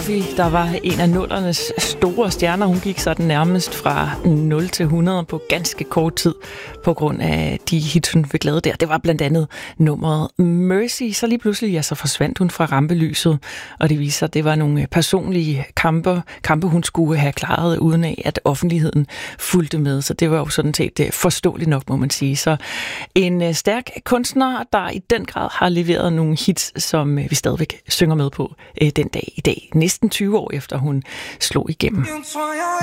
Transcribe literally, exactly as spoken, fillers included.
Buffy, der var en af nullernes store stjerner. Hun gik sådan nærmest fra nul til hundrede på ganske kort tid på grund af de hits, hun fik lavet der. Det var blandt andet nummeret Mercy. Så lige pludselig ja, så forsvandt hun fra rampelyset, og det viser, at det var nogle personlige kampe, kampe hun skulle have klaret, uden af, at offentligheden fulgte med. Så det var jo sådan set forståeligt nok, må man sige. Så en stærk kunstner, der i den grad har leveret nogle hits, som vi stadigvæk synger med på den dag i dag. Næsten tyve år efter hun slog igennem.